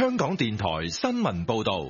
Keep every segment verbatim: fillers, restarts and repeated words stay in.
香港電台新聞報道。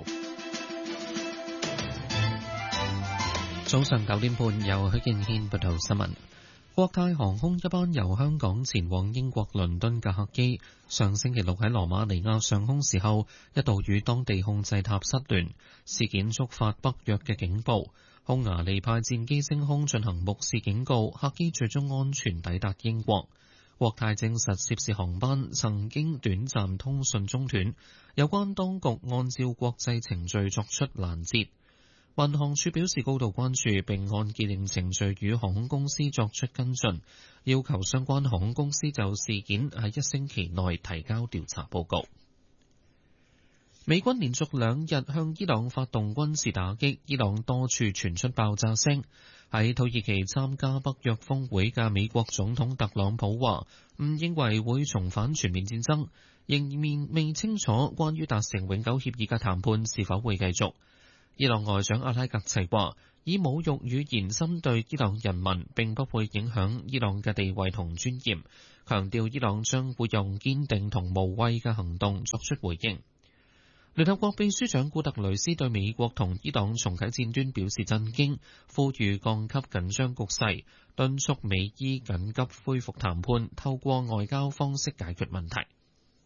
早上九點半，由許建軒報道新聞。國泰航空一班由香港前往英國倫敦嘅客機，上星期六喺羅馬尼亞上空時候，一度與當地控制塔失聯，事件觸發北約嘅警報。匈牙利派戰機升空進行目視警告，客機最終安全抵達英國。國泰證實涉事航班曾經短暫通訊中斷，有關當局按照國際程序作出攔截。民航處表示高度關注，並按既定程序與航空公司作出跟進，要求相關航空公司就事件喺一星期內提交調查報告。美軍連續兩日向伊朗發動軍事打擊，伊朗多處傳出爆炸聲。喺土耳其參加北約峰會嘅美國總統特朗普話唔認為會重返全面戰爭，仍然未清楚關於達成永久協議嘅談判是否會繼續。伊朗外長阿拉格齊話，以侮辱語言針對伊朗人民並不會影響伊朗嘅地位同尊嚴，強調伊朗將會用堅定同無畏嘅行動作出回應。聯合國秘書長古特雷斯對美國同伊朗重啟戰端表示震驚，呼籲降級緊張局勢，敦促美伊緊急恢復談判，透過外交方式解決問題。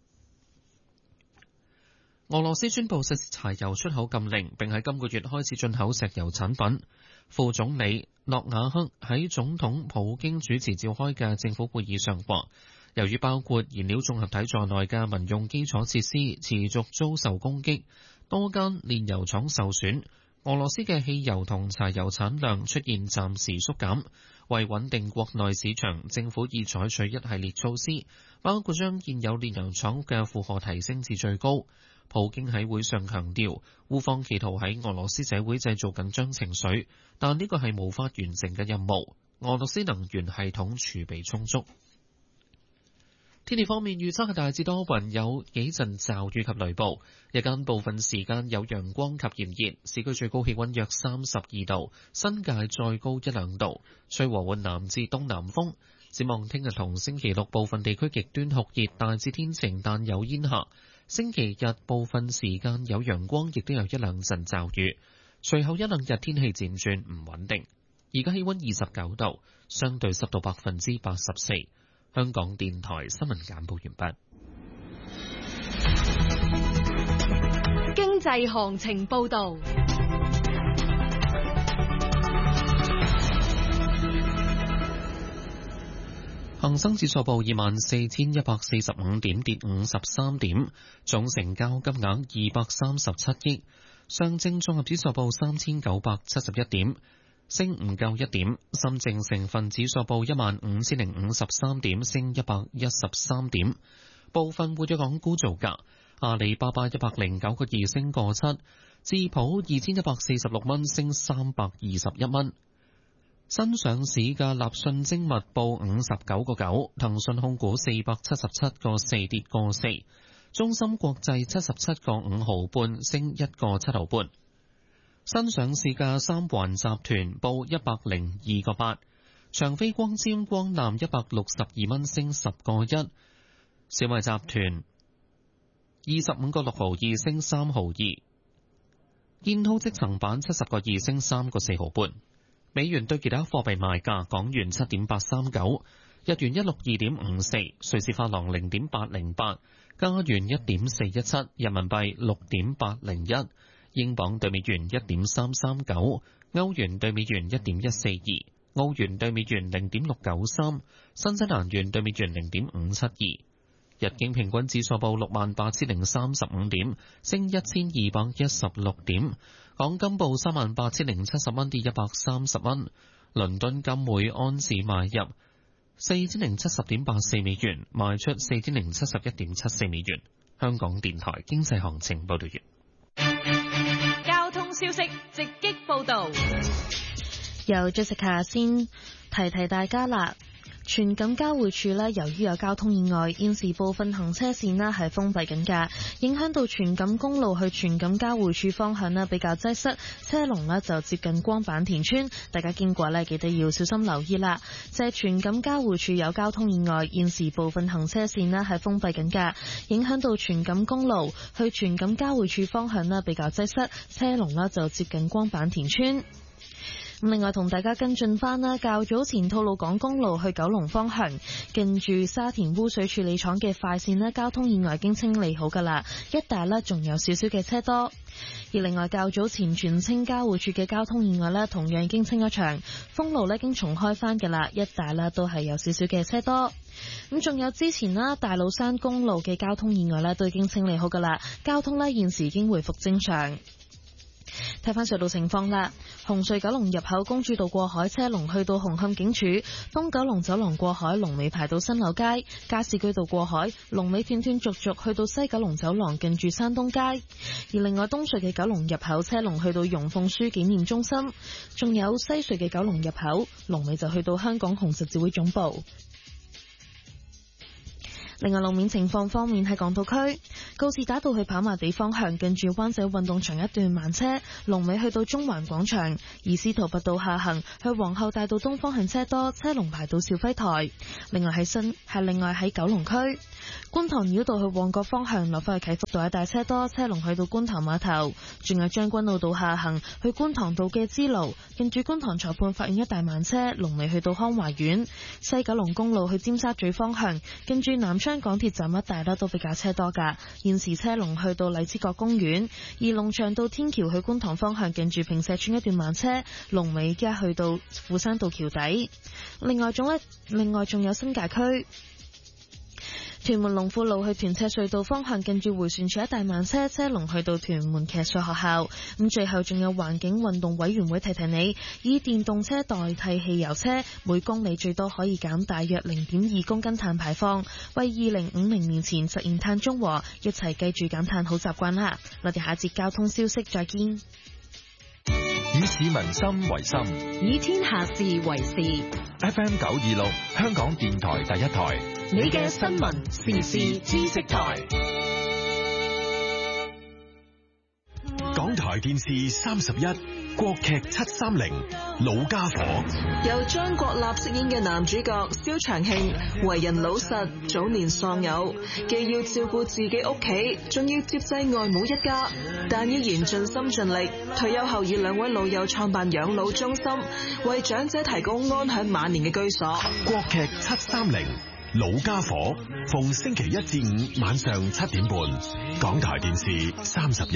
俄羅斯宣布實施柴油出口禁令，並喺今個月開始進口石油產品。副總理諾瓦克喺總統普京主持召開嘅政府會議上話，由於包括燃料綜合體在內嘅民用基礎設施持續遭受攻擊，多間煉油廠受損，俄羅斯嘅汽油同柴油產量出現暫時縮減。為穩定國內市場，政府已採取一系列措施，包括將現有煉油廠嘅負荷提升至最高。普京喺會上強調，烏方企圖喺俄羅斯社會製造緊張情緒，但呢個係無法完成嘅任務。俄羅斯能源系統儲備充足。天氣方面預測係大致多雲，有幾陣驟雨及雷暴，日間部分時間有陽光及炎熱，市區最高氣溫約三十二度，新界再高一兩度，吹和緩南至東南風。展望聽日同星期六部分地區極端酷熱，大致天晴但有煙霞。星期日部分時間有陽光，亦都有一兩陣驟雨，隨後一兩日天氣漸轉唔穩定。而家氣溫二十九度，相對濕度百分之八十四。香港電台新聞簡報完畢。 經濟行情報道。 恒生指數報二萬四千一百四十五點，跌五十三點，總成交金額二百三十七億。上證綜合指數報三千九百七十一點，升唔夠一點。深證成分指數報一萬五千零五十三點，升一百一十三點。部分活躍港股造價：阿里巴巴一百零九個二升個七，智普二千一百四十六蚊升三百二十一蚊。新上市嘅立訊精密報五十九個九，騰訊控股四百七十七個四跌個四，中芯國際七十七個五毫半升一個七毫半。新上市嘅三環集團報一百零二個八，長飛光纖光纜一百六十二蚊升十個一，小米集團二十五個六毫二升三毫二，建滔積層板七十個二升三個四毫半。美元對其他貨幣賣價：港元七點八三九，日元一六二點五四，瑞士法郎零點八零八，加元一點四一七，人民幣六點八零一，英鎊對美元一點三三九，歐元對美元一點一四二，澳元對美元零點六九三，新西蘭元對美元零點五七二。日經平均指數報六萬八千零三十五點，升一千二百一十六點。港金報三萬八千零七十蚊，跌一百三十蚊。倫敦金每安士買入四千零七十點八四美元，賣出四千零七十一點七四美元。香港電台經濟行情報道完。 交通消息直擊報道， 由 Jessica 先提提大家啦。 荃錦交匯處呢，由於有交通意外，現時部分行車線呢係封閉緊㗎，影響到荃錦公路去荃錦交匯處方向呢比較擠塞，車龍呢就接近光板田村，大家經過呢記得要小心留意啦。就係荃錦交匯處有交通意外，現時部分行車線呢係封閉緊㗎，影響到荃錦公路去荃錦交匯處方向呢比較擠塞，車龍呢就接近光板田村。另外同大家跟進翻啦，較早前吐露港公路去九龍方向，近住沙田污水處理廠嘅快線呢，交通意外已經清理好噶啦，一帶呢仲有少少嘅車多。而另外較早前荃青交匯處嘅交通意外呢，同樣已經清咗場，封路呢已經重開翻噶啦，一帶呢都係有少少嘅車多。咁仲有之前啦，大老山公路嘅交通意外呢都已經清理好噶啦，交通呢現時已經回復正常。睇翻隧道情況啦，紅隧九龍入口公主道過海車龍去到紅磡警署，東九龍走廊過海龍尾排到新柳街，加士居道過海龍尾斷斷續續去到西九龍走廊近住山東街。而另外東隧嘅九龍入口車龍去到容鳳書紀念中心，仲有西隧嘅九龍入口龍尾就去到香港紅十字會總部。另外路面情況方面，喺港島區告士打道去跑馬地方向近住灣仔運動場一段慢車，龍尾去到中環廣場；而司徒拔道下行去皇后大道東方向車多，車龍排到兆輝台。另外喺新係另外喺九龍區觀塘繞道去旺角方向落返去啟福道一帶車多，車龍去到觀塘碼頭。仲有將軍澳道下行去觀塘道嘅支路近住觀塘裁判法院一帶慢車，龍尾去到康華苑。西九龍公路去尖沙咀方向近住南昌港鐵站一帶都比較車多噶，現時車龍去到荔枝角公園。而龍翔道天橋去觀塘方向近住坪石邨一段慢車，龍尾家去到富山道橋底。另外仲咧，另外仲有新界區屯門龍富路去屯赤隧道方向近住迴旋處一帶慢車，車龍去到屯門騎術學校。咁最後仲有環境運動委員會提提你，以電動車代替汽油車，每公里最多可以減大約零點二公斤碳排放，為二零五零年前實現碳中和，一齊記住減碳好習慣啦。我哋下節交通消息再見。 以市民心為心， 以天下事為事。 F M 九二六，香港電台第一台， 你嘅新聞時事知識台。 港台電視三十一，國劇七三零，老家伙。 由張國立飾演嘅男主角蕭長慶，為人老實，早年喪偶，既要照顧自己屋企，仲要接濟外母一家，但依然盡心盡力。退休後以兩位老友創辦養老中心，為長者提供安享晚年嘅居所。 國劇七三零，老家伙，逢星期一至五晚上七點半，港台電視三十一。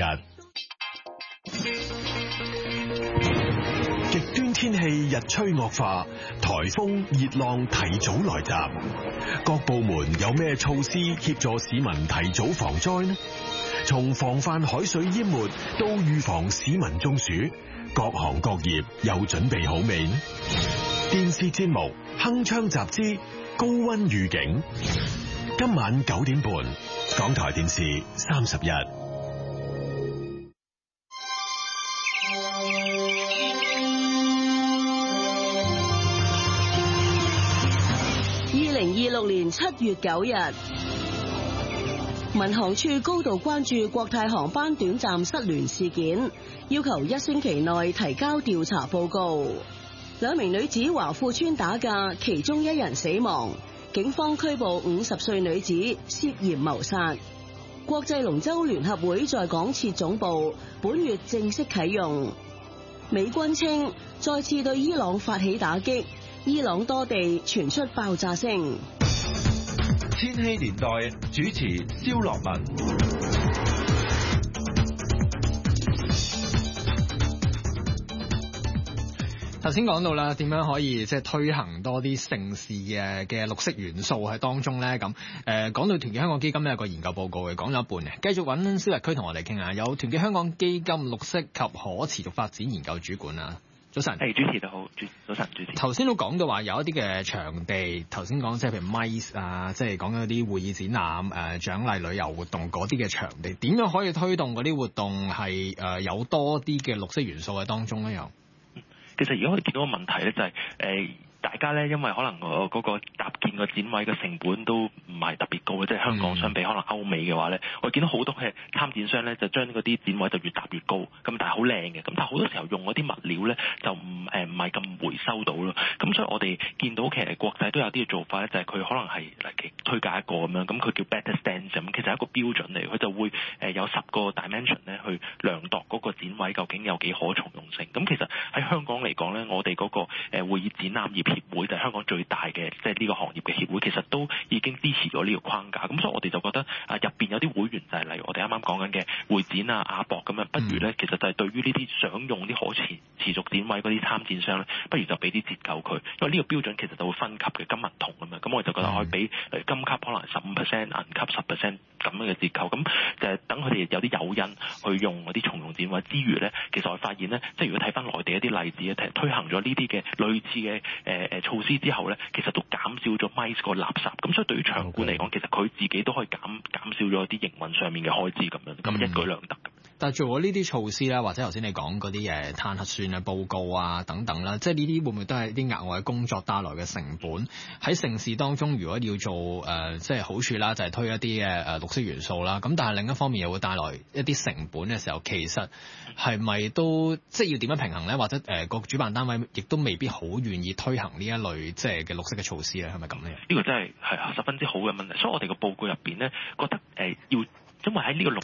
極端天氣日趨惡化，颱風、熱浪提早來襲，各部門有咩措施協助市民提早防災呢？從防範海水淹沒到預防市民中暑，各行各業又準備好未呢？電視節目《鏗鏘集之高溫預警》，今晚九點半，港台電視三十一。 二零二六年七月九日，民航處高度關注國泰航班短暫失聯事件，要求一星期內提交調查報告。兩名女子華富邨打架，其中一人死亡，警方拘捕五十歲女子涉嫌謀殺。國際龍舟聯合會在港設總部，本月正式啟用。美軍稱再次對伊朗發起打擊，伊朗多地傳出爆炸聲。 千禧年代主持蕭樂文。 頭先講到啦，點樣可以即係推行多啲盛事嘅嘅綠色元素喺當中咧？咁誒講到團結香港基金有個研究報告嘅，講咗一半嘅，繼續揾蕭日區同我哋傾下。有團結香港基金綠色及可持續發展研究主管啊，早晨。 係、hey, 主持就好，主早晨主持。 頭先都講到話有一啲嘅場地，頭先講即係譬如 M I C E 啊，即係講緊啲會議展覽、誒、呃、獎勵旅遊活動嗰啲嘅場地，點樣可以推動嗰啲活動係誒、呃、有多啲嘅綠色元素喺當中咧？又？ 其實而家我哋見到個問題咧，就係誒大大家咧因為可能我嗰個搭建個展位嘅成本都唔係特別高嘅，即係香港相比可能歐美嘅話咧，我見到好多嘅參展商咧就將嗰啲展位就越搭越高，咁但係好靚嘅，咁但係好多時候用嗰啲物料咧就唔誒唔係咁回收到咯，咁所以我哋見到其實國際都有啲嘅做法咧，就係佢可能係嚟推介一個咁樣，咁佢叫 better stance 咁，其實係一個標準嚟，佢就會誒有十個 dimension 咧去量度嗰個展位究竟有幾可重用性。咁其實喺香港嚟講咧，我哋嗰個誒會議展覽業協會就係香港最大嘅即係呢個行業嘅協會，其實都已經支持咗呢個框架。咁所以我哋就覺得啊入邊有啲會員就係例如我哋啱啱講緊嘅會展啊、亞博咁樣，不如咧其實就係對於呢啲想用啲可持持續展位嗰啲參展商咧，不如就俾啲折扣佢，因為呢個標準其實就會分級嘅金銀銅咁樣，咁我哋就覺得可以俾誒金級可能十五 percent， 銀級十 percent 咁樣嘅折扣，咁就係等佢哋有啲誘因去用嗰啲重用展位之餘咧，其實我發現咧，即係如果睇翻內地一啲例子咧，推行咗呢啲嘅類似嘅誒誒措施之後咧，其實都減少咗 MICE 個垃圾，咁所以對於場館嚟講，其實佢自己都可以減減少咗一啲營運上面嘅開支咁樣，咁一舉兩得。 但係做咗呢啲措施啦，或者頭先你講嗰啲誒碳核算啊、報告啊等等啦，即係呢啲會唔會都係啲額外嘅工作帶來嘅成本？喺盛事當中，如果要做誒、呃、即係好處啦，就係、是、推一啲嘅誒綠色元素啦。咁但係另一方面又會帶來一啲成本嘅時候，其實係咪都即係要點樣平衡咧？或者誒個、呃、主辦單位亦都未必好願意推行呢一類即係嘅綠色嘅措施咧？係咪咁咧？ 呢個真係係十分之好嘅問題，所以我哋個報告入邊咧覺得誒、呃、要。因為喺呢個綠